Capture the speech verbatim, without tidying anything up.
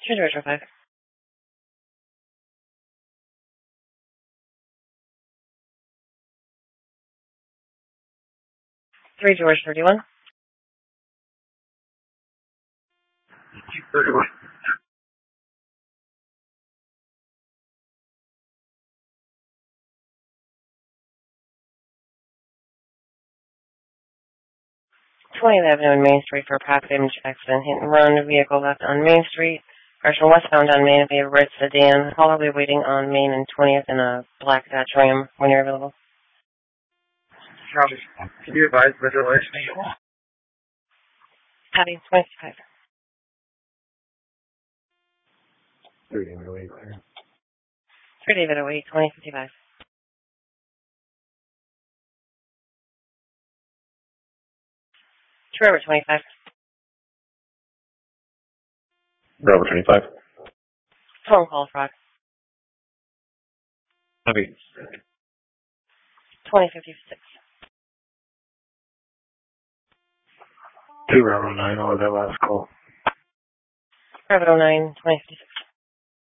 Two George five. Three George thirty-one. thirty-one. twentieth Avenue and Main Street for a package accident. Hit and run. Vehicle left on Main Street. Direction westbound on Main via red sedan. Holloway waiting on Main and twentieth in a black Dodge Ram when you're available. Copy. Can you advise the relation? Patty, twenty-five. Three David away, clear. Three David away, twenty fifty-five. Trevor, twenty-five. Bravo twenty-five. Phone call fraud. Copy. twenty fifty-six. Two Bravo nine, all of that last call. Bravo nine, twenty fifty-six.